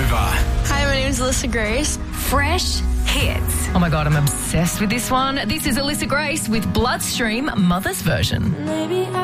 over. Hi, my name is Alyssa Grace. Fresh hits. Oh my God, I'm obsessed with this one. This is Alyssa Grace with Bloodstream Mother's Version. Maybe